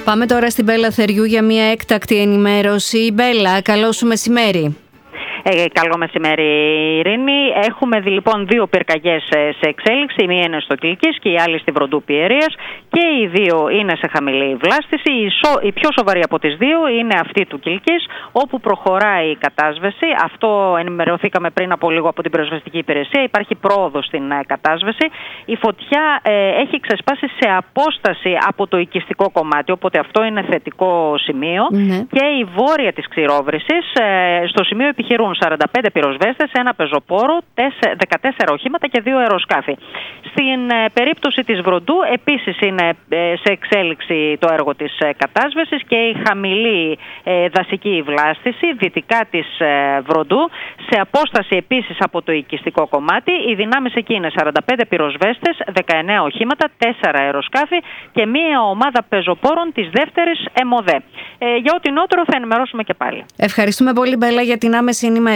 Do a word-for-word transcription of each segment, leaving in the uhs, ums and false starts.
Πάμε τώρα στην Μπέλα Θεριού για μια έκτακτη ενημέρωση. Μπέλα, καλό σου μεσημέρι. Ε, καλό μεσημέρι, Ειρήνη. Έχουμε λοιπόν δύο πυρκαγιές σε εξέλιξη. Η μία είναι στο Κιλκής και η άλλη στη Βροντού Πιερίας. Και οι δύο είναι σε χαμηλή βλάστηση. Η, σο... η πιο σοβαρή από τις δύο είναι αυτή του Κιλκής, όπου προχωράει η κατάσβεση. Αυτό ενημερωθήκαμε πριν από λίγο από την πυροσβεστική υπηρεσία. Υπάρχει πρόοδος στην κατάσβεση. Η φωτιά ε, έχει ξεσπάσει σε απόσταση από το οικιστικό κομμάτι, οπότε αυτό είναι θετικό σημείο. Ναι. Και η βόρεια της ξηρόβρυσης, ε, στο σημείο επιχειρούν σαράντα πέντε πυροσβέστες, ένα πεζοπόρο, δεκατέσσερα οχήματα και δύο αεροσκάφη. Στην ε, περίπτωση της Βροντού επίσης είναι ε, σε εξέλιξη το έργο της ε, κατάσβεσης και η χαμηλή ε, δασική βλάστηση δυτικά της ε, Βροντού, σε απόσταση επίσης από το οικιστικό κομμάτι. Οι δυνάμεις εκεί είναι σαράντα πέντε πυροσβέστες, δεκαεννέα οχήματα, τέσσερα αεροσκάφη και μία ομάδα πεζοπόρων της δεύτερης ΕΜΟΔΕ. Ε, για ό,τι νότερο θα ενημερώσουμε και πάλι. Ευχαριστούμε πολύ, Μπέλα, για την άμεση ενημέρωση.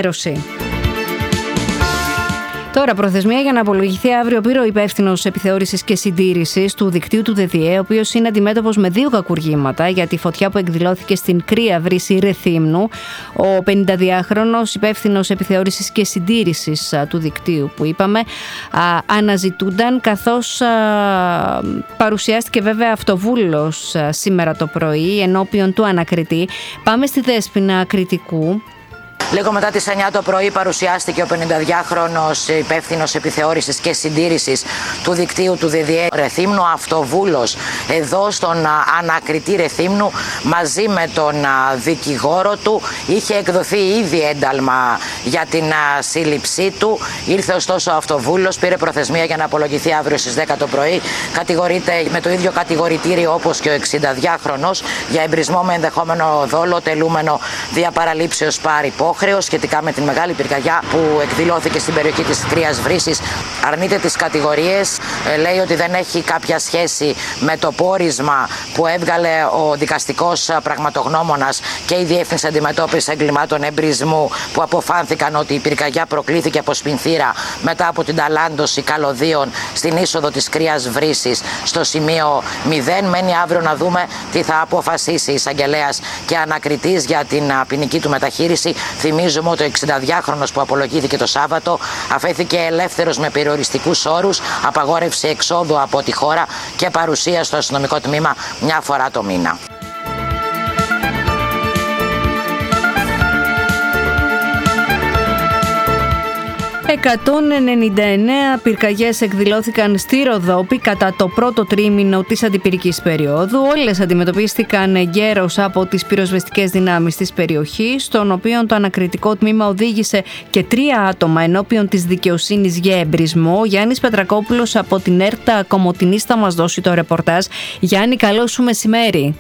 Τώρα, προθεσμία για να απολογηθεί αύριο πήρε ο υπεύθυνος επιθεώρησης και συντήρησης του δικτύου του ΔΔΕ, ο οποίος είναι αντιμέτωπος με δύο κακουργήματα για τη φωτιά που εκδηλώθηκε στην κρύα βρύση Ρεθύμνου. Ο πενηνταδυάχρονος υπεύθυνος επιθεώρησης και συντήρησης του δικτύου που είπαμε αναζητούνταν, καθώς παρουσιάστηκε βέβαια αυτοβούλος σήμερα το πρωί ενώπιον του ανακριτή. Πάμε στη Δέσποινα Κρητικού. Λίγο μετά τις εννιά το πρωί παρουσιάστηκε ο πενηνταδυάχρονος υπεύθυνος επιθεώρησης και συντήρησης του δικτύου του ΔΔΕ Ρεθύμνου, αυτοβούλος, εδώ στον ανακριτή Ρεθύμνου, μαζί με τον δικηγόρο του. Είχε εκδοθεί ήδη ένταλμα για την σύλληψή του. Ήρθε ωστόσο ο αυτοβούλος, πήρε προθεσμία για να απολογηθεί αύριο στις δέκα το πρωί. Κατηγορείται με το ίδιο κατηγορητήριο όπως και ο εξηνταδυάχρονος για εμπρισμό με ενδεχόμενο δόλο, τελούμενο δια παραλήψεως πάρη χρέος σχετικά με την μεγάλη πυρκαγιά που εκδηλώθηκε στην περιοχή της Κρύας Βρύσης. Αρνείται τις κατηγορίες, λέει ότι δεν έχει κάποια σχέση με το πόρισμα που έβγαλε ο δικαστικός πραγματογνώμονας και η Διεύθυνση Αντιμετώπισης Εγκλημάτων Εμπρισμού, που αποφάνθηκαν ότι η πυρκαγιά προκλήθηκε από σπινθήρα μετά από την ταλάντωση καλωδίων στην είσοδο της Κρύας Βρύσης στο σημείο μηδέν. Μένει αύριο να δούμε τι θα αποφασίσει η εισαγγελέας και ανακριτής για την ποινική του μεταχείριση. Θυμίζουμε ότι ο εξηνταδυάχρονος που απολογήθηκε το Σάββατο αφέθηκε ελεύθερος με περιοριστικούς όρους, απαγόρευση εξόδου από τη χώρα και παρουσία στο αστυνομικό τμήμα μια φορά το μήνα. εκατόν ενενήντα εννέα πυρκαγιές εκδηλώθηκαν στη Ροδόπη κατά το πρώτο τρίμηνο της αντιπυρικής περίοδου. Όλες αντιμετωπίστηκαν εγκαίρως από τις πυροσβεστικές δυνάμεις της περιοχής, στον οποίο το ανακριτικό τμήμα οδήγησε και τρία άτομα ενώπιον της δικαιοσύνης για εμπρισμό. Γιάννης Πετρακόπουλος από την ΕΡΤΑ Κομοτηνής θα μας δώσει το ρεπορτάζ. Γιάννη, καλό σου μεσημέρι.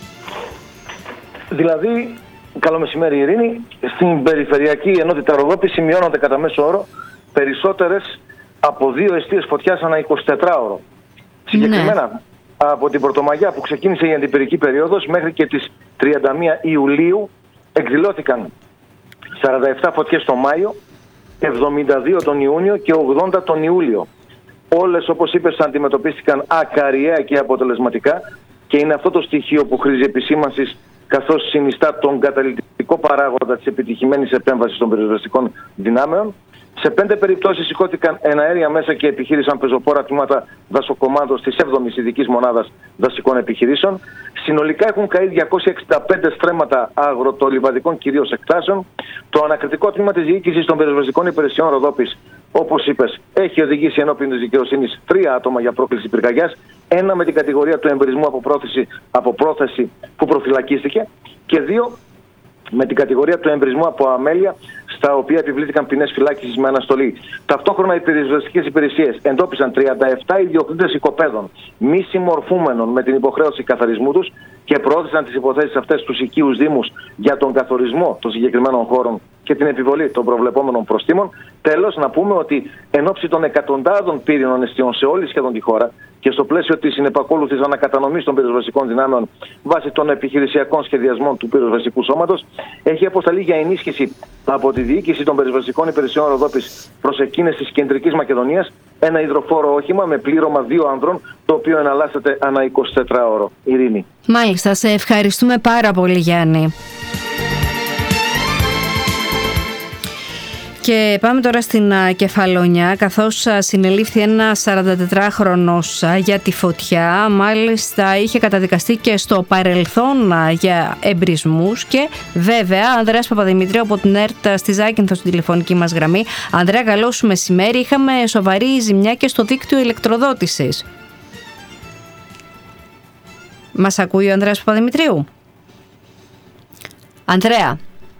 Δηλαδή, καλό μεσημέρι, Ειρήνη. Στην περιφερειακή ενότητα Ροδόπη σημειώνονται κατά μέσο όρο περισσότερες από δύο εστίες φωτιάς ανά εικοσιτετράωρο. Συγκεκριμένα, ναι. Από την Πρωτομαγιά που ξεκίνησε η αντιπυρική περίοδος μέχρι και τις τριάντα μία Ιουλίου εκδηλώθηκαν σαράντα επτά φωτιές τον Μάιο, εβδομήντα δύο τον Ιούνιο και ογδόντα τον Ιούλιο. Όλες, όπως είπες, αντιμετωπίστηκαν ακαριαία και αποτελεσματικά και είναι αυτό το στοιχείο που χρήζει επισήμανσης, καθώς συνιστά τον καταλυτικό παράγοντα της επιτυχημένης επέμβασης των πυροσβεστικών δυνάμεων. Σε πέντε περιπτώσεις σηκώθηκαν εναέρια μέσα και επιχείρησαν πεζοπόρα τμήματα δασοκομάντος της έβδομης ειδικής μονάδας δασικών επιχειρήσεων. Συνολικά έχουν καεί διακόσια εξήντα πέντε στρέμματα αγροτολιβαδικών κυρίως εκτάσεων. Το ανακριτικό τμήμα της διοίκησης των πυροσβεστικών υπηρεσιών Ροδόπης, όπως είπες, έχει οδηγήσει ενώπιον της δικαιοσύνης τρία άτομα για πρόκληση πυρκαγιάς. Ένα με την κατηγορία του εμπρισμού από πρόθεση, από πρόθεση που προφυλακίστηκε και δύο με την κατηγορία του εμπρισμού από αμέλεια, στα οποία επιβλήθηκαν ποινές φυλάκισης με αναστολή. Ταυτόχρονα οι πυροσβεστικές υπηρεσίες εντόπισαν τριάντα επτά ιδιοκτήτες οικοπαίδων μη συμμορφούμενων με την υποχρέωση καθαρισμού τους και προώθησαν τις υποθέσεις αυτές στους οικείους δήμους για τον καθορισμό των συγκεκριμένων χώρων και την επιβολή των προβλεπόμενων προστίμων. Τέλος, να πούμε ότι εν ώψη των εκατοντάδων πύρινων εστιών σε όλη σχεδόν τη χώρα και στο πλαίσιο της συνεπακόλουθης ανακατανομής των πυροσβεστικών δυνάμεων βάσει των επιχειρησιακών σχεδιασμών του πυροσβεστικού σώματος, έχει αποσταλεί για ενίσχυση από τη διοίκηση των πυροσβεστικών υπηρεσιών Ροδόπης προς εκείνες της Κεντρικής Μακεδονίας ένα υδροφόρο όχημα με πλήρωμα δύο άνδρων, το οποίο εναλλάσσεται ανά εικοσιτετράωρο. Ειρήνη. Μάλιστα, σε ευχαριστούμε πάρα πολύ, Γιάννη. Και πάμε τώρα στην Κεφαλονιά, καθώς συνελήφθη ένα σαραντατετράχρονος για τη φωτιά. Μάλιστα είχε καταδικαστεί και στο παρελθόν για εμπρισμούς. Και βέβαια, Ανδρέας Παπαδημητρίου από την ΕΡΤ στη Ζάκυνθο στην τηλεφωνική μας γραμμή. Ανδρέα, καλό σου μεσημέρι. Είχαμε σοβαρή ζημιά και στο δίκτυο ηλεκτροδότησης. Μας ακούει ο Ανδρέας Παπαδημητρίου? Ανδρέα.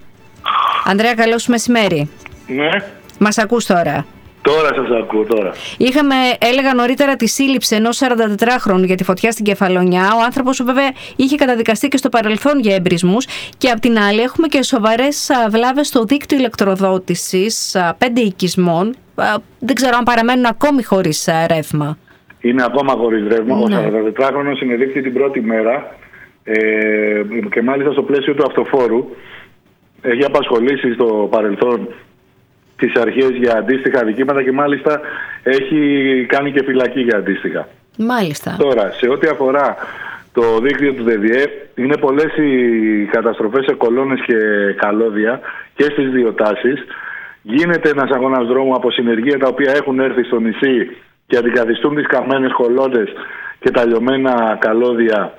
Ανδρέα, καλό σου μεσημέρι. Ναι. Μας ακούς τώρα? Τώρα σας ακούω, τώρα. Είχαμε, έλεγα νωρίτερα, τη σύλληψη ενός σαραντατετράχρονου για τη φωτιά στην Κεφαλονιά. Ο άνθρωπος βέβαια είχε καταδικαστεί και στο παρελθόν για εμπρισμούς. Και απ' την άλλη έχουμε και σοβαρές βλάβες στο δίκτυο ηλεκτροδότησης πέντε οικισμών. Δεν ξέρω αν παραμένουν ακόμη χωρίς ρεύμα. Είναι ακόμα χωρίς ρεύμα. Ναι. Ο σαραντατετράχρονος συνεδείχθη την πρώτη μέρα ε, και μάλιστα στο πλαίσιο του αυτοφόρου. Έχει απασχολήσει στο παρελθόν τις αρχές για αντίστοιχα δικήματα και μάλιστα έχει κάνει και φυλακή για αντίστοιχα. Μάλιστα. Τώρα, σε ό,τι αφορά το δίκτυο του ΔΔΕ, είναι πολλές οι καταστροφές σε κολόνες και καλώδια και στις δύο τάσεις. Γίνεται ένας αγώνας δρόμου από συνεργεία τα οποία έχουν έρθει στο νησί και αντικαθιστούν τις καμένες κολόνες και τα λιωμένα καλώδια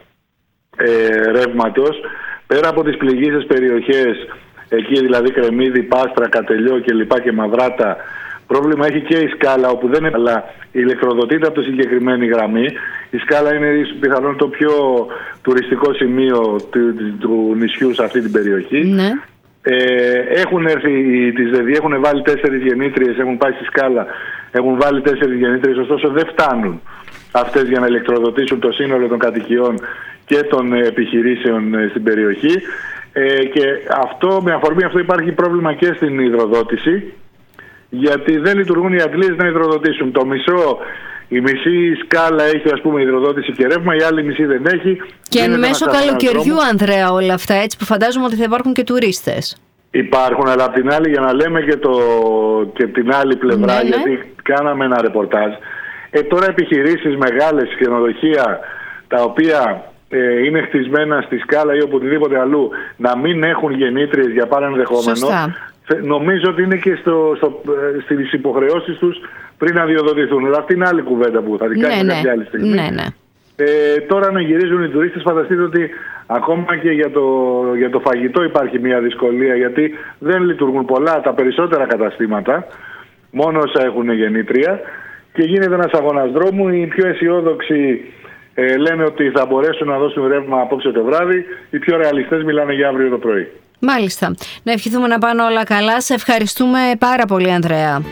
ε, ρεύματος. Πέρα από τις πληγήσεις περιοχές, εκεί δηλαδή Κρεμμύδι, Πάστρα, Κατελιό κλπ. Και Μαυράτα, πρόβλημα έχει και η Σκάλα, όπου δεν είναι, αλλά ηλεκτροδοτείται από τη συγκεκριμένη γραμμή. Η Σκάλα είναι πιθανόν το πιο τουριστικό σημείο του, του νησιού σε αυτή την περιοχή. Ναι. Ε, έχουν έρθει τις ΔΕΔΙ, έχουν βάλει τέσσερις γεννήτριες, έχουν πάει στη Σκάλα, έχουν βάλει τέσσερις γεννήτριες, ωστόσο δεν φτάνουν αυτές για να ηλεκτροδοτήσουν το σύνολο των κατοικιών και των επιχειρήσεων στην περιοχή. Ε, και αυτό, με αφορμή αυτό υπάρχει πρόβλημα και στην υδροδότηση, γιατί δεν λειτουργούν οι αντλίες να υδροδοτήσουν. Το μισό, η μισή Σκάλα έχει, ας πούμε, υδροδότηση και ρεύμα, η άλλη μισή δεν έχει. Και εν μέσω καλοκαιριού, Ανδρέα, όλα αυτά, έτσι, που φαντάζομαι ότι θα υπάρχουν και τουρίστες. Υπάρχουν, αλλά απ' την άλλη, για να λέμε και, το, και την άλλη πλευρά, ναι, γιατί ναι. κάναμε ένα ρεπορτάζ. Ε, τώρα επιχειρήσεις μεγάλες, ξενοδοχεία, τα οποία ε, είναι χτισμένα στη Σκάλα ή οπουδήποτε αλλού, να μην έχουν γεννήτριες για πάρα ενδεχόμενο. Σωστά. Νομίζω ότι είναι και στο, στο, στις υποχρεώσεις τους πριν να διοδοτηθούν. Αλλά αυτή είναι άλλη κουβέντα που θα την κάνουμε ναι, κάποια άλλη στιγμή. Ναι, ναι. Ε, τώρα να γυρίζουν οι τουρίστες, φανταστείτε ότι ακόμα και για το, για το φαγητό υπάρχει μια δυσκολία, γιατί δεν λειτουργούν πολλά, τα περισσότερα καταστήματα, μόνο όσα έχουν γεννήτρια, και γίνεται ένας αγώνας δρόμου. Οι πιο αισιόδοξοι ε, λένε ότι θα μπορέσουν να δώσουν ρεύμα απόψε το βράδυ, οι πιο ρεαλιστές μιλάνε για αύριο το πρωί. Μάλιστα. Να ευχηθούμε να πάνε όλα καλά. Σε ευχαριστούμε πάρα πολύ, Ανδρέα.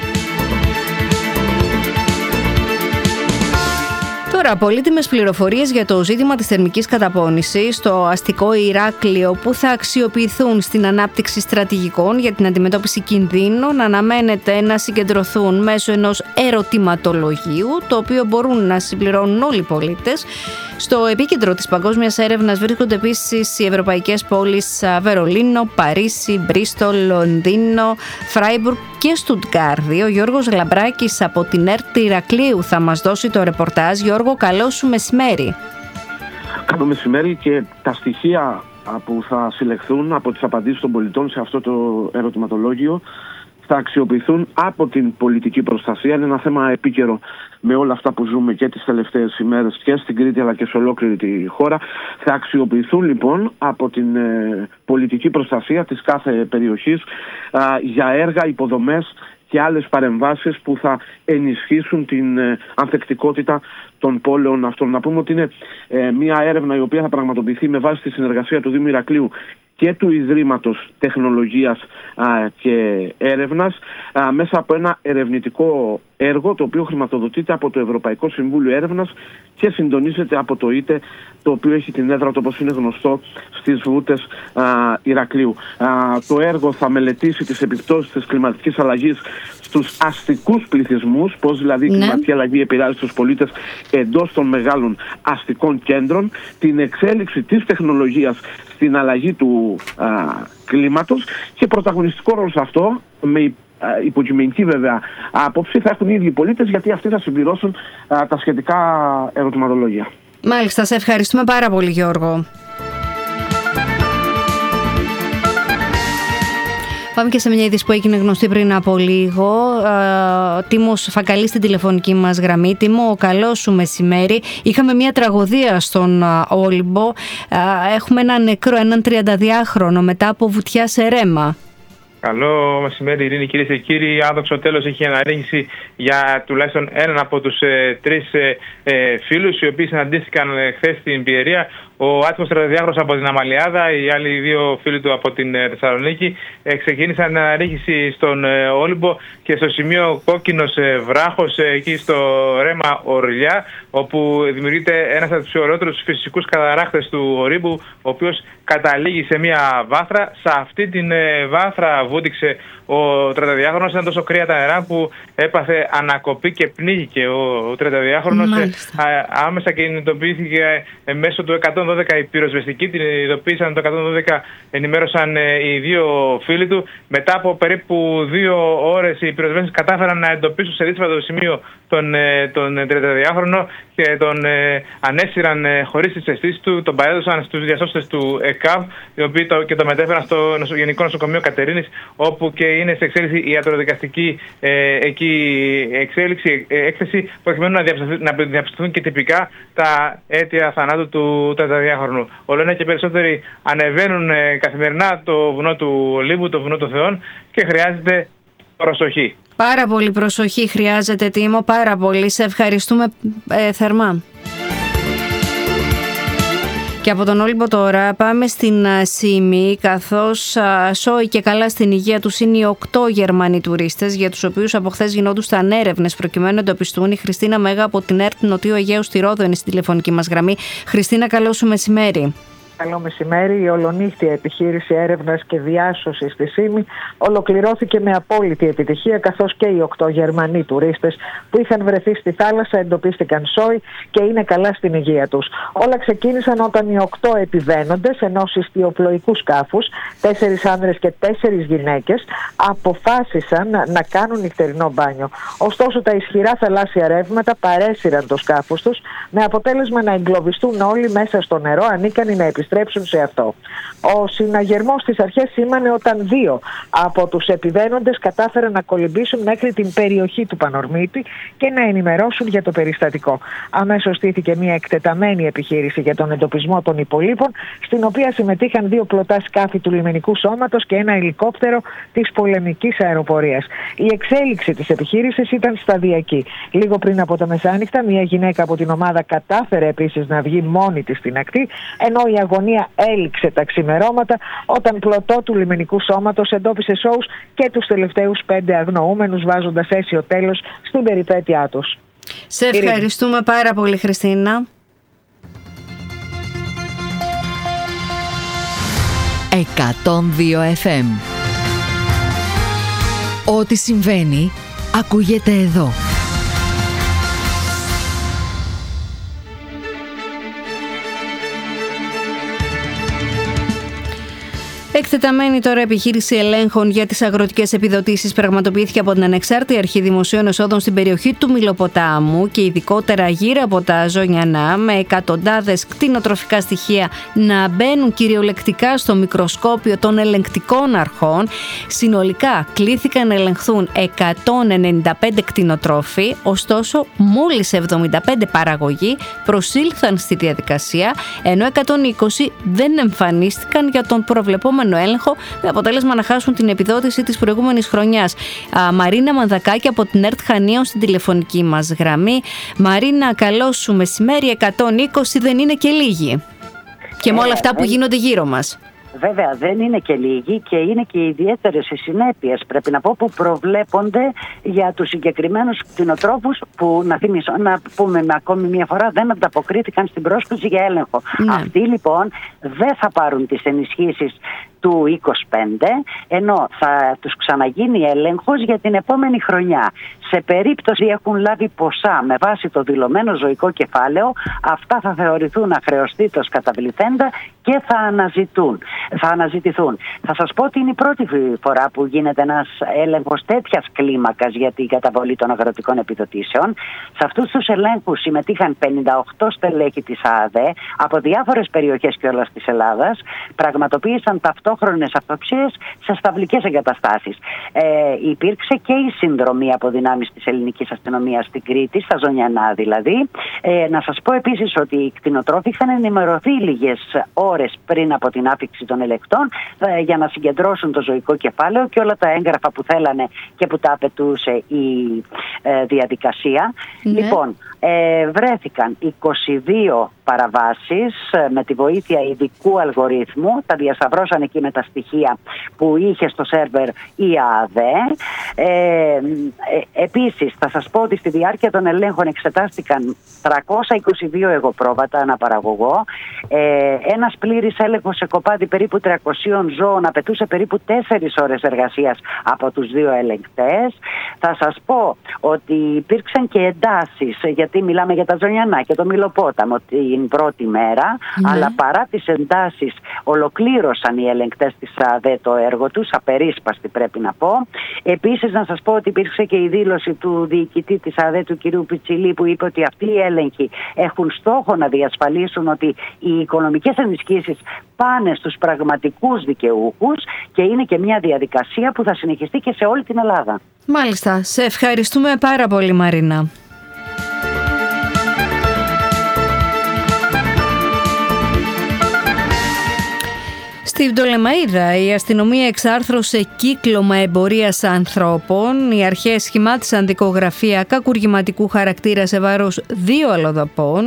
Τώρα, πολύτιμες πληροφορίες για το ζήτημα της θερμικής καταπώνησης στο αστικό Ηράκλειο, που θα αξιοποιηθούν στην ανάπτυξη στρατηγικών για την αντιμετώπιση κινδύνων, αναμένεται να συγκεντρωθούν μέσω ενός ερωτηματολογίου, το οποίο μπορούν να συμπληρώνουν όλοι οι πολίτες. Στο επίκεντρο της παγκόσμιας έρευνας βρίσκονται επίσης οι ευρωπαϊκές πόλεις Βερολίνο, Παρίσι, Μπρίστολ, Λονδίνο, Φράιμπουργκ και Στουτγκάρδη. Ο Γιώργος Λαμπράκης από την ΕΡΤ Ηρακλείου θα μας δώσει το ρεπορτάζ. Γιώργο, καλό σου μεσημέρι. Καλό μεσημέρι. Και τα στοιχεία που θα συλλεχθούν από τις απαντήσεις των πολιτών σε αυτό το ερωτηματολόγιο θα αξιοποιηθούν από την πολιτική προστασία. Είναι ένα θέμα επίκαιρο με όλα αυτά που ζούμε και τις τελευταίες ημέρες και στην Κρήτη αλλά και σε ολόκληρη τη χώρα. Θα αξιοποιηθούν λοιπόν από την ε, πολιτική προστασία της κάθε περιοχής α, για έργα, υποδομές και άλλες παρεμβάσεις που θα ενισχύσουν την ε, ανθεκτικότητα των πόλεων αυτών. Να πούμε ότι είναι ε, μια έρευνα η οποία θα πραγματοποιηθεί με βάση τη συνεργασία του Δήμου Ηρακλείου και του Ιδρύματος Τεχνολογίας α, και Έρευνας α, μέσα από ένα ερευνητικό έργο το οποίο χρηματοδοτείται από το Ευρωπαϊκό Συμβούλιο Έρευνας και συντονίζεται από το ΙΤΕ, το οποίο έχει την έδρα του, όπως είναι γνωστό, στις Βούτες α, Ηρακλείου. Α, το έργο θα μελετήσει τις επιπτώσεις της κλιματικής αλλαγής στους αστικούς πληθυσμούς, πώς δηλαδή η ναι. κλιματική αλλαγή επηρεάζει τους πολίτες εντός των μεγάλων αστικών κέντρων, την εξέλιξη της τεχνολογίας στην αλλαγή του α, κλίματος, και πρωταγωνιστικό ρόλο σε αυτό, με υποκειμενική βέβαια άποψη, θα έχουν οι ίδιοι οι πολίτες, γιατί αυτοί θα συμπληρώσουν α, τα σχετικά ερωτηματολόγια. Μάλιστα, σε ευχαριστούμε πάρα πολύ, Γιώργο. Πάμε και σε μια είδηση που έγινε γνωστή πριν από λίγο. Τίμος Φακαλής στην τηλεφωνική μας γραμμή. Τίμο, καλό σου μεσημέρι. Είχαμε μια τραγωδία στον Όλυμπο. Έχουμε έναν νεκρό, έναν τριανταδυάχρονο μετά από βουτιά σε ρέμα. Καλό μεσημέρι, Ειρήνη, κυρίες και κύριοι. Άδοξο τέλος είχε αναρρύγηση για τουλάχιστον έναν από τους ε, τρεις ε, ε, φίλους, οι οποίοι συναντήθηκαν ε, χθες στην Πιερία. Ο άτιμος τριανταδυάχρονος από την Αμαλιάδα, οι άλλοι δύο φίλοι του από την ε, Θεσσαλονίκη, ε, ξεκίνησαν την αναρρύγηση στον ε, Όλυμπο και στο σημείο Κόκκινος ε, Βράχος, ε, εκεί στο ρέμα Ορλιά, όπου δημιουργείται ένας από τους ωραιότερους φυσικούς καταράχτες του ορύμπου, ο οποίος καταλήγει σε μια βάθρα. Σε αυτή την ε, βάθρα βούτυξε ο τριανταδυάχρονος. Ήταν τόσο κρύα τα νερά που έπαθε ανακοπή και πνίγηκε ο τριανταδυάχρονος. Ε, άμεσα κινητοποιήθηκε ε, μέσω του εκατόν δώδεκα η πυροσβεστική. Την ειδοποίησαν το εκατόν δώδεκα, ενημέρωσαν ε, οι δύο φίλοι του. Μετά από περίπου δύο ώρες οι πυροσβέστες κατάφεραν να εντοπίσουν σε δύσβατο σημείο τον, ε, τον τριανταδυάχρονο και τον ε, ανέσυραν ε, χωρίς τις αισθήσεις του. Τον παρέδωσαν στους διασώστες του ΕΚΑΒ, οι οποίοι το, και το μετέφεραν στο Γενικό Νοσοκομείο Κατερίνης, όπου και είναι σε εξέλιξη η ιατροδικαστική ε, εκεί εξέλιξη, ε, έκθεση, προκειμένου να, να διαψευστούν και τυπικά τα αίτια θανάτου του τριανταδυάχρονου. Όλο ένα και περισσότεροι ανεβαίνουν ε, καθημερινά το βουνό του Ολύμπου, το βουνό των Θεών, και χρειάζεται προσοχή. Πάρα πολύ προσοχή χρειάζεται, Τίμο, πάρα πολύ. Σε ευχαριστούμε ε, θερμά. Και από τον Όλυμπο τώρα πάμε στην Σύμη, καθώς σώει και καλά στην υγεία τους είναι οι οκτώ Γερμανοί τουρίστες, για τους οποίους από χθες γινόντουσαν έρευνες προκειμένου να εντοπιστούν. Η Χριστίνα Μέγα από την ΕΡΤ Νοτιού Αιγαίου στη Ρόδο είναι στην τηλεφωνική μας γραμμή. Χριστίνα, καλό σου μεσημέρι. Καλό μεσημέρι. Η ολονύχτια επιχείρηση έρευνας και διάσωσης στη Σύμη ολοκληρώθηκε με απόλυτη επιτυχία, καθώς και οι οκτώ Γερμανοί τουρίστες που είχαν βρεθεί στη θάλασσα εντοπίστηκαν σώοι και είναι καλά στην υγεία τους. Όλα ξεκίνησαν όταν οι οκτώ επιβαίνοντες ενός ιστιοπλοϊκού σκάφους, τέσσερις άνδρες και τέσσερις γυναίκες, αποφάσισαν να κάνουν νυχτερινό μπάνιο. Ωστόσο, τα ισχυρά θαλάσσια ρεύματα παρέσυραν το σκάφος τους, με αποτέλεσμα να εγκλωβιστούν όλοι μέσα στο νερό, ανίκανοι να επιστρέψουν σε αυτό. Ο συναγερμός στις αρχές σήμανε όταν δύο από τους επιβαίνοντες κατάφεραν να κολυμπήσουν μέχρι την περιοχή του Πανορμίτη και να ενημερώσουν για το περιστατικό. Αμέσως στήθηκε μια εκτεταμένη επιχείρηση για τον εντοπισμό των υπολείπων, στην οποία συμμετείχαν δύο πλωτά σκάφη του λιμενικού σώματος και ένα ελικόπτερο της πολεμικής αεροπορίας. Η εξέλιξη της επιχείρησης ήταν σταδιακή. Λίγο πριν από τα μεσάνυχτα, μια γυναίκα από την ομάδα κατάφερε επίσης να βγει μόνη της στην ακτή, ενώ η αγωνία έληξε τα ξημερώματα όταν πλωτό του λιμενικού σώματος εντόπισε σώους και τους τελευταίους πέντε αγνοούμενους, βάζοντας αίσιο τέλος στην περιπέτειά τους. Σε ευχαριστούμε Ειρήνη. Πάρα πολύ, Χριστίνα. εκατόν δύο εφ εμ. Ό,τι συμβαίνει ακούγεται εδώ. Εκτεταμένη τώρα επιχείρηση ελέγχων για τις αγροτικές επιδοτήσεις πραγματοποιήθηκε από την Ανεξάρτητη Αρχή Δημοσίων Εσόδων στην περιοχή του Μηλοποτάμου και ειδικότερα γύρω από τα Ζωνιανά, με εκατοντάδες κτηνοτροφικά στοιχεία να μπαίνουν κυριολεκτικά στο μικροσκόπιο των ελεγκτικών αρχών. Συνολικά κλήθηκαν να ελεγχθούν εκατόν ενενήντα πέντε κτηνοτρόφοι, ωστόσο μόλις εβδομήντα πέντε παραγωγοί προσήλθαν στη διαδικασία, ενώ εκατόν είκοσι δεν εμφανίστηκαν για τον προβλεπόμενο έλεγχο, με αποτέλεσμα να χάσουν την επιδότηση της προηγούμενης χρονιάς. Α, Μαρίνα Μανδακάκη από την ΕΡΤ Χανίων στην τηλεφωνική μας γραμμή. Μαρίνα, καλό σου μεσημέρι. εκατόν είκοσι δεν είναι και λίγοι. Και με όλα αυτά που γίνονται γύρω μας. Βέβαια, δεν είναι και λίγοι και είναι και ιδιαίτερες οι συνέπειες, πρέπει να πω, που προβλέπονται για τους συγκεκριμένους κτηνοτρόφους που, να θυμίσω, να πούμε με ακόμη μια φορά, δεν ανταποκρίθηκαν στην πρόσκληση για έλεγχο. Ναι. Αυτοί λοιπόν δεν θα πάρουν τις ενισχύσεις του είκοσι πέντε, ενώ θα τους ξαναγίνει έλεγχος για την επόμενη χρονιά. Σε περίπτωση έχουν λάβει ποσά με βάση το δηλωμένο ζωικό κεφάλαιο, αυτά θα θεωρηθούν αχρεωστήτως καταβληθέντα και θα, αναζητούν, θα αναζητηθούν. Θα σας πω ότι είναι η πρώτη φορά που γίνεται ένας έλεγχος τέτοιας κλίμακας για την καταβολή των αγροτικών επιδοτήσεων. Σε αυτούς τους ελέγχους συμμετείχαν πενήντα οκτώ στελέχη της ΑΑΔΕ από διάφορες περιοχές και όλας της Ελλάδας. Πραγματοποίησαν ταυτόχρονες αυτοψίες σε σταυλικές εγκαταστάσεις. Ε, υπήρξε και η συνδρομή από δυνάμεις της ελληνικής αστυνομίας στην Κρήτη, στα Ζωνιανά δηλαδή. Ε, να σας πω επίσης ότι οι κτηνοτρόφοι είχαν ενημερωθεί λίγες ώρες πριν από την άφιξη των ελεκτών ε, για να συγκεντρώσουν το ζωικό κεφάλαιο και όλα τα έγγραφα που θέλανε και που τα απαιτούσε η ε, διαδικασία. Ναι. Λοιπόν, ε, βρέθηκαν είκοσι δύο παραβάσεις ε, με τη βοήθεια ειδικού αλγορίθμου. Τα διασταυρώσαν εκεί με τα στοιχεία που είχε στο σερβερ η ΑΑΔΕ. Ε, ε, επίσης, θα σας πω ότι στη διάρκεια των ελέγχων εξετάστηκαν τριακόσια είκοσι δύο εγωπρόβατα αναπαραγωγό. Ε, ένας πλήρης έλεγχος σε κοπάδι περίπου τριακοσίων ζώων απαιτούσε περίπου τέσσερις ώρες εργασίας από τους δύο ελεγκτές. Θα σας πω ότι υπήρξαν και εντάσεις, γιατί μιλάμε για τα Ζωνιανά και το Μυλοπόταμο την πρώτη μέρα, ναι. αλλά παρά τις εντάσεις ολοκλήρωσαν οι ελεγκτές της ΑΔΕ το έργο τους, απερίσπαστη πρέπει να πω. Επίσης να σας πω ότι υπήρξε και η δήλωση του διοικητή της ΑΔΕ, του κυρίου Πιτσιλή, που είπε ότι αυτοί οι έλεγχοι έχουν στόχο να διασφαλίσουν ότι οι οικονομικές ενισχύσεις πάνε στους πραγματικούς δικαιούχους και είναι και μια διαδικασία που θα συνεχιστεί και σε όλη την Ελλάδα. Μάλιστα. Σε ευχαριστούμε πάρα πολύ, Μαρίνα. Στη Πτολεμαΐδα η αστυνομία εξάρθρωσε κύκλωμα εμπορίας ανθρώπων. Οι αρχές σχημάτισαν δικογραφία κακουργηματικού χαρακτήρα σε βάρος δύο αλλοδαπών.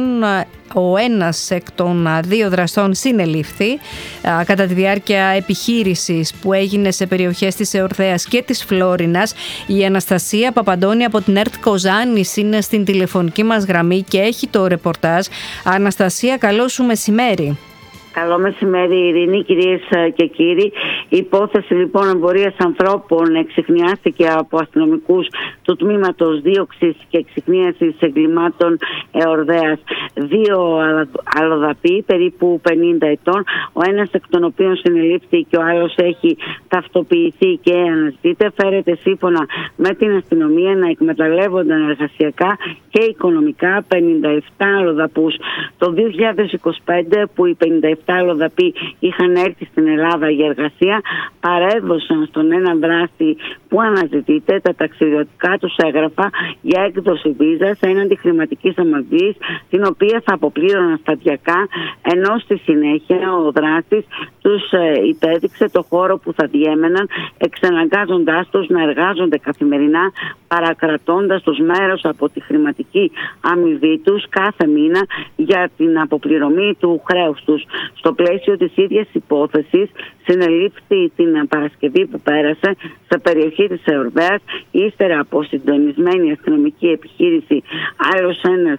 Ο ένας εκ των δύο δραστών συνελήφθη κατά τη διάρκεια επιχείρησης που έγινε σε περιοχές της Εορθέας και της Φλόρινας. Η Αναστασία Παπαντώνη από την ΕΡΤ Κοζάνης είναι στην τηλεφωνική μας γραμμή και έχει το ρεπορτάζ. Αναστασία, καλό σου μεσημέρι. Καλό μεσημέρι, Ειρήνη, κυρίες και κύριοι. Η υπόθεση λοιπόν εμπορίας ανθρώπων εξιχνιάστηκε από αστυνομικούς του τμήματος δίωξης και εξιχνίασης εγκλημάτων Εορδαίας. Δύο αλλοδαποί, περίπου πενήντα ετών, ο ένας εκ των οποίων συνελήφθη και ο άλλος έχει ταυτοποιηθεί και αναζητείται, φέρεται σύμφωνα με την αστυνομία να εκμεταλλεύονταν εργασιακά και οικονομικά πενήντα επτά αλλοδαπούς. Το δύο χιλιάδες είκοσι πέντε, που οι πενήντα επτά αλλοδαποί είχαν έρθει στην Ελλάδα για εργασία, παρέδωσαν στον έναν δράστη που αναζητείται τα ταξιδιωτικά τους έγγραφα για έκδοση βίζας έναντι χρηματικής αμοιβής, την οποία θα αποπλήρωναν σταδιακά, ενώ στη συνέχεια ο δράστης τους υπέδειξε το χώρο που θα διέμεναν, εξαναγκάζοντάς τους να εργάζονται καθημερινά, παρακρατώντας τους μέρος από τη χρηματική αμοιβή τους κάθε μήνα για την αποπληρωμή του χρέους τους. Στο πλαίσιο της ίδιας υπόθεσης συνελήφθη την Παρασκευή που πέρασε σε περιοχή της Εορδαίας, ύστερα από συντονισμένη αστυνομική επιχείρηση, άλλος ένας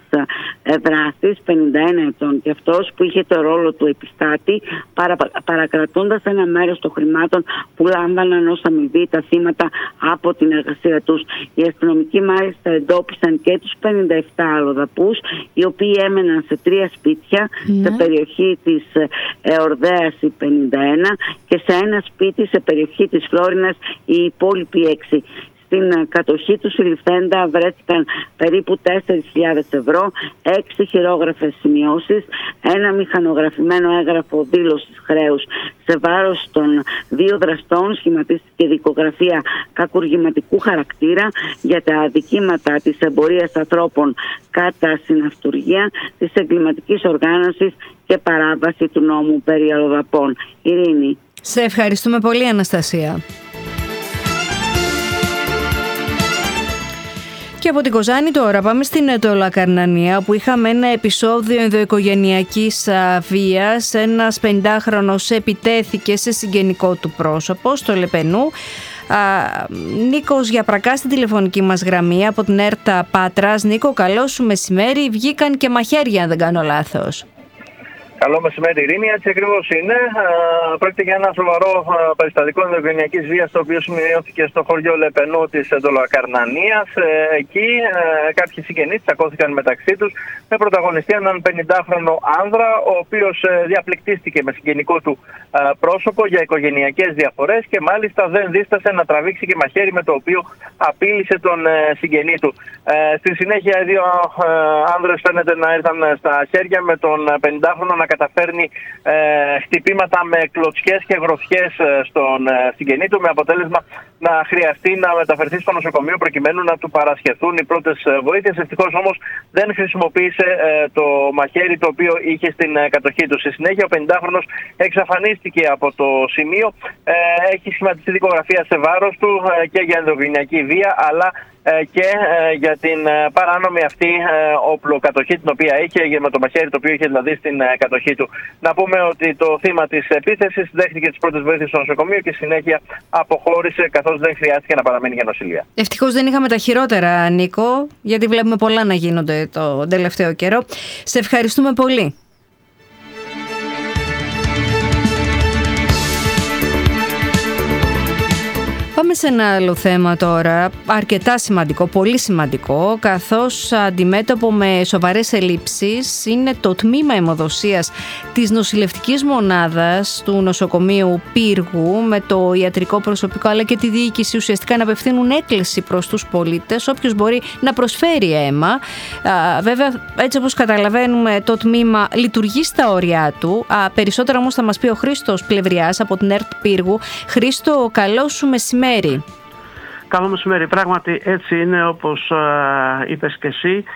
δράστης πενήντα ένα ετών και αυτός, που είχε το ρόλο του επιστάτη, παρα, παρακρατώντας ένα μέρος των χρημάτων που λάμβαναν ως αμοιβή τα θύματα από την εργασία τους. Οι αστυνομικοί μάλιστα εντόπισαν και τους πενήντα επτά αλλοδαπούς, οι οποίοι έμεναν σε τρία σπίτια, ναι. σε περιοχή της Εορδαίας οι πενήντα ένα και σε ένα σπίτι σε περιοχή της Φλόρινας οι υπόλοιποι έξι. Στην κατοχή του συλληφθέντα βρέθηκαν περίπου τέσσερις χιλιάδες ευρώ, έξι χειρόγραφες σημειώσεις, ένα μηχανογραφημένο έγγραφο δήλωσης χρέους. Σε βάρος των δύο δραστών σχηματίστηκε δικογραφία κακουργηματικού χαρακτήρα για τα αδικήματα της εμπορίας ανθρώπων κατά συναυτουργία, της εγκληματικής οργάνωσης και παράβαση του νόμου περί αλλοδαπών. Ειρήνη. Σε ευχαριστούμε πολύ, Αναστασία. Και από την Κοζάνη τώρα πάμε στην Ετωλακαρνανία, όπου είχαμε ένα επεισόδιο ενδοοικογενειακής βίας. Ένας πενηντάχρονος επιτέθηκε σε συγγενικό του πρόσωπο στο Λεπενού. Α, Νίκος Γιαπρακά στην τηλεφωνική μας γραμμή από την ΕΡΤ Πάτρας. Νίκο, καλό σου μεσημέρι. Βγήκαν και μαχαίρια, αν δεν κάνω λάθος. Καλό μεσημέρι, Ειρήνη. Έτσι ακριβώς είναι. Πρόκειται για ένα σοβαρό περιστατικό ενδοοικογενειακής βίας, το οποίο σημειώθηκε στο χωριό Λεπενού της Δωλοκαρνανίας. Εκεί κάποιοι συγγενείς τσακώθηκαν μεταξύ τους με πρωταγωνιστή έναν πενηντάχρονο άνδρα, ο οποίος διαπληκτίστηκε με συγγενικό του πρόσωπο για οικογενειακές διαφορές και μάλιστα δεν δίστασε να τραβήξει και μαχαίρι, με το οποίο απείλησε τον συγγενή του. Στη συνέχεια, οι δύο άνδρες φαίνεται να ήρθαν στα χέρια, με τον πενηντάχρονο να καταφέρνει ε, χτυπήματα με κλωτσιές και γροθιές στον ε, συγγενή του, με αποτέλεσμα να χρειαστεί να μεταφερθεί στο νοσοκομείο προκειμένου να του παρασχεθούν οι πρώτες βοήθειες. Ευτυχώς όμως δεν χρησιμοποίησε ε, το μαχαίρι το οποίο είχε στην ε, κατοχή του. Στη συνέχεια, ο πενηντάχρονος εξαφανίστηκε από το σημείο. Ε, έχει σχηματιστεί δικογραφία σε βάρος του ε, και για ενδοοικογενειακή βία, αλλά και για την παράνομη αυτή οπλοκατοχή την οποία είχε, με το μαχαίρι το οποίο είχε δηλαδή στην κατοχή του. Να πούμε ότι το θύμα της επίθεσης δέχτηκε τις πρώτες βοήθειες στο νοσοκομείο και συνέχεια αποχώρησε, καθώς δεν χρειάστηκε να παραμείνει για νοσηλεία. Ευτυχώς δεν είχαμε τα χειρότερα, Νίκο, γιατί βλέπουμε πολλά να γίνονται το τελευταίο καιρό. Σε ευχαριστούμε πολύ. Πάμε σε ένα άλλο θέμα τώρα, αρκετά σημαντικό, πολύ σημαντικό, καθώς αντιμέτωπο με σοβαρές ελλείψεις είναι το τμήμα αιμοδοσίας της νοσηλευτικής μονάδας του νοσοκομείου Πύργου, με το ιατρικό προσωπικό αλλά και τη διοίκηση ουσιαστικά να απευθύνουν έκκληση προς τους πολίτες, όποιος μπορεί να προσφέρει αίμα. Α, βέβαια, έτσι όπως καταλαβαίνουμε, το τμήμα λειτουργεί στα όρια του. Α, περισσότερα όμως θα μας πει ο Χρήστος Πλευριάς από την ΕΡΤ Πύργου. Χρήστο, καλό σου μεσημέρι. Καλό μεσημέρι. Πράγματι έτσι είναι, όπως ε, είπες και εσύ.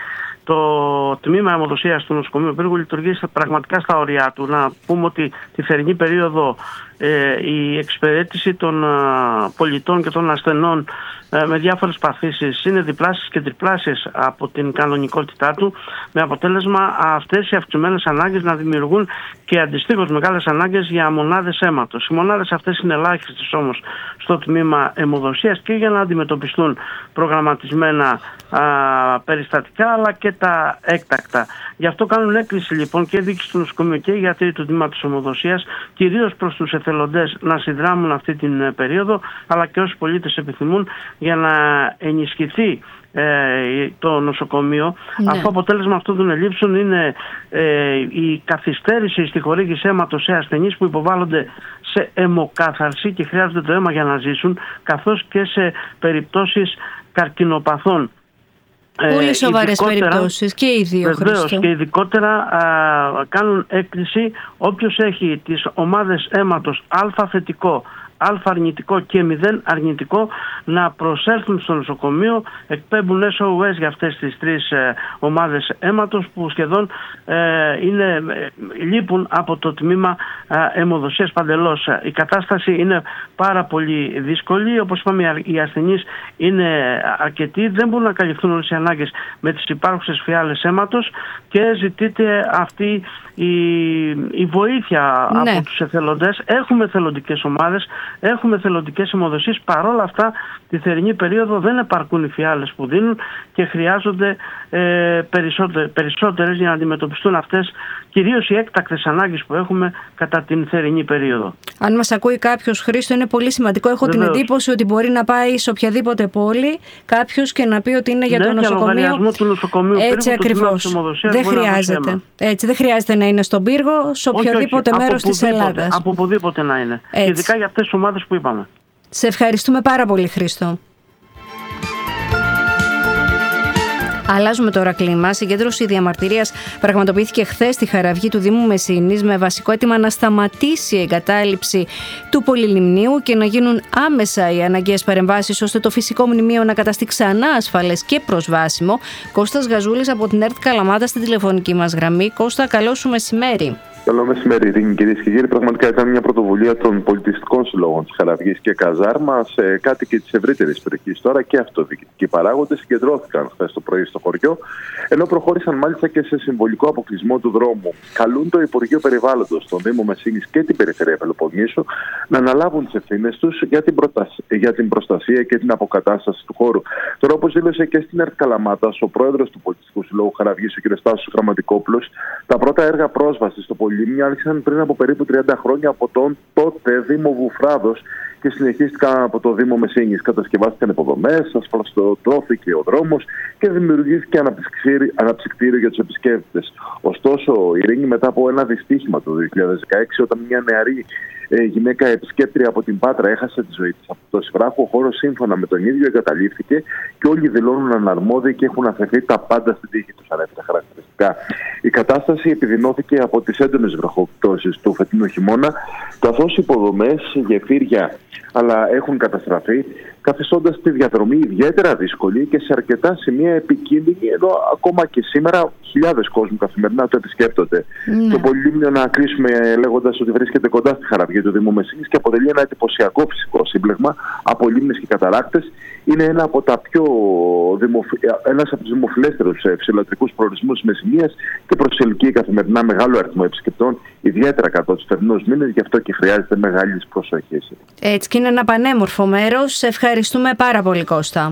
Το τμήμα αιμοδοσίας του νοσοκομείου Πύργου λειτουργεί στα, πραγματικά στα όρια του. Να πούμε ότι τη θερινή περίοδο ε, η εξυπηρέτηση των ε, πολιτών και των ασθενών ε, με διάφορες παθήσεις είναι διπλάσιες και τριπλάσιες από την κανονικότητά του, με αποτέλεσμα αυτές οι αυξημένες ανάγκες να δημιουργούν και αντιστοίχως μεγάλες ανάγκες για μονάδες αίματος. Οι μονάδες αυτές είναι ελάχιστες όμως στο τμήμα αιμοδοσίας και για να αντιμετωπιστούν προγραμματισμένα α, περιστατικά αλλά και τα έκτακτα. Γι' αυτό κάνουν έκκληση λοιπόν και η διοίκηση του νοσοκομείου και οι γιατροί του τμήματος αιμοδοσίας, κυρίως προς τους εθελοντές, να συνδράμουν αυτή την περίοδο, αλλά και όσοι πολίτες επιθυμούν, για να ενισχυθεί Ε, το νοσοκομείο. Ναι. Αυτό αποτέλεσμα αυτών των ελλείψεων είναι ε, η καθυστέρηση στη χορήγηση αίματος σε ασθενείς που υποβάλλονται σε αιμοκάθαρση και χρειάζονται το αίμα για να ζήσουν, καθώς και σε περιπτώσεις καρκινοπαθών. Πολύ σοβαρές περιπτώσεις και οι δύο. Βεβαίως, και ειδικότερα α, κάνουν έκκληση όποιος έχει τις ομάδες αίματος Α θετικό, Α αρνητικό και μηδέν αρνητικό να προσέλθουν στο νοσοκομείο. Εκπέμπουν ες ο ες για αυτές τις τρεις ε, ομάδες αίματος που σχεδόν ε, είναι, ε, λείπουν από το τμήμα ε, αιμοδοσίας παντελώς. Η κατάσταση είναι πάρα πολύ δύσκολη. Όπως είπαμε, οι ασθενείς είναι αρκετοί, δεν μπορούν να καλυφθούν όλες οι ανάγκες με τις υπάρχουσες φιάλες αίματος και ζητείται αυτή η, η βοήθεια, ναι, από τους εθελοντές. Έχουμε εθελοντικές ομάδες, έχουμε εθελοντικές αιμοδοσίες. Παρόλα αυτά, τη θερινή περίοδο δεν επαρκούν οι φιάλες που δίνουν και χρειάζονται ε, περισσότερες, περισσότερες για να αντιμετωπιστούν αυτές, κυρίως οι έκτακτες ανάγκες που έχουμε κατά την θερινή περίοδο. Αν μας ακούει κάποιος, Χρήστο, είναι πολύ σημαντικό. Έχω Βεβαίως. την εντύπωση ότι μπορεί να πάει σε οποιαδήποτε πόλη κάποιος και να πει ότι είναι για ναι, το νοσοκομείο. Του νοσοκομείου Έτσι ακριβώς. Δεν χρειάζεται. Έτσι, δεν χρειάζεται να είναι στον Πύργο, σε οποιοδήποτε όχι, όχι. μέρος της Ελλάδας. Από οπουδήποτε να είναι. Έτσι. Ειδικά για αυτές τις ομάδες που είπαμε. Σε ευχαριστούμε πάρα πολύ, Χρήστο. Αλλάζουμε τώρα κλίμα. Συγκέντρωση διαμαρτυρίας πραγματοποιήθηκε χθες στη Χαραυγή του Δήμου Μεσσηνής με βασικό αίτημα να σταματήσει η εγκατάλειψη του πολυλιμνίου και να γίνουν άμεσα οι αναγκαίες παρεμβάσεις ώστε το φυσικό μνημείο να καταστεί ξανά ασφαλές και προσβάσιμο. Κώστας Γαζούλης από την ΕΡΤ Καλαμάτα στην τηλεφωνική μας γραμμή. Κώστα, καλό σου μεσημέρι. Καλό μεσημέρι, Ειρήνη, κυρίες και κύριοι. Πραγματικά ήταν μια πρωτοβουλία των πολιτιστικών συλλόγων της Χαραυγής και Καζάρμα, σε κάτοικοι της ευρύτερης περιοχής τώρα και αυτοδιοικητικοί παράγοντες συγκεντρώθηκαν χθες το πρωί στο χωριό, ενώ προχώρησαν μάλιστα και σε συμβολικό αποκλεισμό του δρόμου. Καλούν το Υπουργείο Περιβάλλοντος, τον Δήμο Μεσσήνης και την Περιφέρεια Πελοποννήσου να αναλάβουν τις ευθύνες τους για την, για την προστασία και την αποκατάσταση του χώρου. Τώρα, όπως δήλωσε και στην ΕΡΤ Καλαμάτας ο πρόεδρος του Πολιτιστικού Συλλόγου Χαραυγής, ο κ. Στάσος Γραμματικόπουλος, τα πρώτα έργα πρόσβασης στο υπολείμνια άρχισαν πριν από περίπου τριάντα χρόνια από τον τότε Δήμο Βουφράδος και συνεχίστηκαν από το Δήμο Μεσίνης. Κατασκευάστηκαν υποδομές, ασφαλτώθηκε ο δρόμος και δημιουργήθηκε αναψυκτήριο για τους επισκέπτες. Ωστόσο, η Ειρήνη, μετά από ένα δυστύχημα το δύο χιλιάδες δεκαέξι, όταν μια νεαρή ε, γυναίκα επισκέπτρια από την Πάτρα έχασε τη ζωή της από το βράχο, ο χώρος σύμφωνα με τον ίδιο εγκαταλείφθηκε και όλοι δηλώνουν αναρμόδιοι και έχουν αφαιθεί τα πάντα στην τύχη τους, ανέφερα χαρακτηριστικά. Η κατάσταση επιδεινώθηκε από τις έντονες βροχοπτώσεις του φετινού χειμώνα, καθώς οι υποδομές, γεφύρια αλλά έχουν καταστραφεί, καθιστώντας τη διαδρομή ιδιαίτερα δύσκολη και σε αρκετά σημεία επικίνδυνη, ενώ ακόμα και σήμερα χιλιάδες κόσμου καθημερινά το επισκέπτονται. Ναι. Το πολυλίμνιο, να κλείσουμε λέγοντας ότι βρίσκεται κοντά στη Χαραυγή του Δήμου Μεσίνης και αποτελεί ένα εντυπωσιακό φυσικό σύμπλεγμα από λίμνες και καταράκτες. Είναι ένα από τα πιο δημοφι... ένας από τους δημοφιλέστερους φυσιολατρικούς προορισμούς της Μεσσηνίας και προσελκύει καθημερινά μεγάλο αριθμό επισκεπτών, ιδιαίτερα κατά τους θερινούς μήνες, γι' αυτό και χρειάζεται μεγάλη προσοχή. Έτσι, και είναι ένα πανέμορφο μέρος. Ευχαριστούμε πάρα πολύ, Κώστα.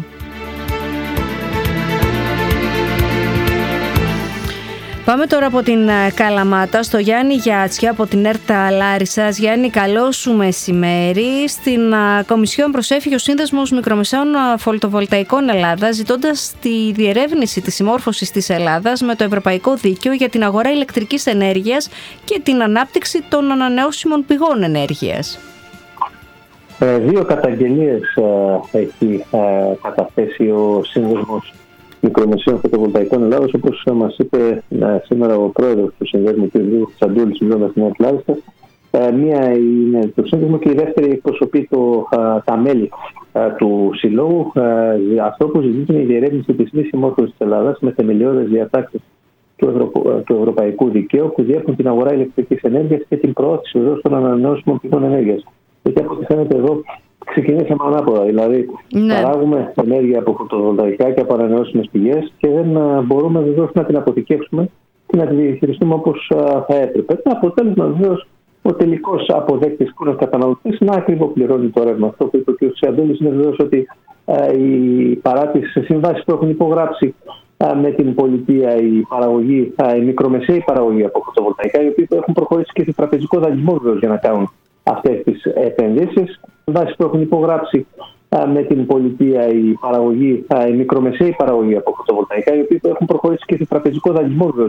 Πάμε τώρα από την Καλαμάτα στο Γιάννη Γιάτσια από την ΕΡΤΑ Λάρισσας. Γιάννη, καλό σου μεσημέρι. Στην Κομισιόν προσέφηκε ο Σύνδεσμος Μικρομεσαίων Φωτοβολταϊκών Ελλάδας, ζητώντας τη διερεύνηση της συμμόρφωσης της Ελλάδας με το Ευρωπαϊκό Δίκαιο για την αγορά ηλεκτρικής ενέργειας και την ανάπτυξη των ανανεώσιμων πηγών ενέργειας. Ε, δύο καταγγελίες ε, έχει ε, καταθέσει ο Σύνδεσμος Μικρομεσαίων Φωτοβολταϊκών Ελλάδος, όπως μας είπε ε, σήμερα ο πρόεδρος του Συνδέσμου, κ. Τσαντούλης, μιλώντας στην ΕΡΤ Λάρισας. Ε, μία είναι το Σύνδεσμο και η δεύτερη εκπροσωπεί το, ε, τα μέλη ε, του Συλλόγου. Ε, αυτό που ζητείται είναι η διερεύνηση της μη συμμόρφωσης της Ελλάδας με θεμελιώδες διατάξεις του, Ευρω... του Ευρωπαϊκού Δικαίου που διέπουν την αγορά ηλεκτρικής ενέργειας και την προώθηση εδώ των ανανεώσιμων πηγών ενέργειας. Γιατί από ό,τι φαίνεται εδώ ξεκινήσαμε ανάποδα. Δηλαδή, ναι. παράγουμε ενέργεια από φωτοβολταϊκά και από ανανεώσιμες πηγές και δεν μπορούμε βεβαίως να την αποθηκεύσουμε και να τη διαχειριστούμε όπως θα έπρεπε. Το αποτέλεσμα βεβαίως ο τελικός αποδέκτης που είναι καταναλωτής να ακριβοπληρώνει το ρεύμα. Αυτό που είπε ο κ. Τσαντούλης είναι βεβαίως ότι οι παρά τις συμβάσεις που έχουν υπογράψει με την πολιτεία, η παραγωγή, η μικρομεσαίη παραγωγή από φωτοβολταϊκά, οι οποίοι έχουν προχωρήσει και σε τραπεζικό δανεισμό βεβαίως για να κάνουν αυτές τις επενδύσεις. Βάσει που έχουν υπογράψει με την πολιτεία, η παραγωγή, η μικρομεσαίη παραγωγή από φωτοβολταϊκά, οι οποίοι έχουν προχωρήσει και σε τραπεζικό δανεισμό